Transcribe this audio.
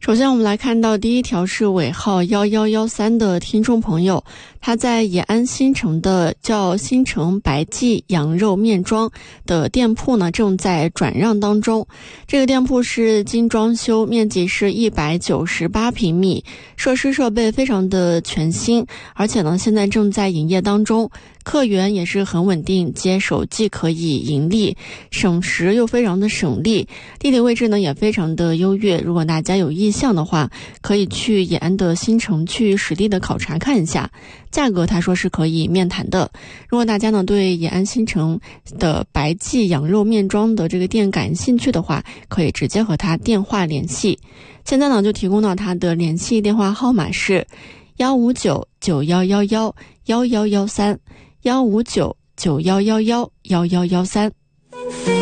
首先我们来看到第一条是尾号1113的听众朋友，他在延安新城的叫新城白记羊肉面庄的店铺呢正在转让当中。这个店铺是精装修，面积是198平米，设施设备非常的全新，而且呢现在正在营业当中，客源也是很稳定，接手既可以盈利，省时又非常的省力，地理位置呢也非常的优越。如果大家有意向的话，可以去延安的新城去实地的考察看一下，价格他说是可以面谈的。如果大家呢对延安新城的白记羊肉面庄的这个店感兴趣的话，可以直接和他电话联系。现在呢就提供到他的联系电话号码是15991111113，15991111113。